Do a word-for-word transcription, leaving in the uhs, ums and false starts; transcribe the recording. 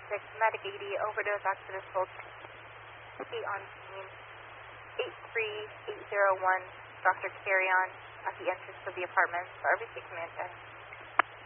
six, Medic eighty, overdose accident told be on scene. eight three eight zero one, Doctor Carrion at the entrance of the apartments. R B C Command ten.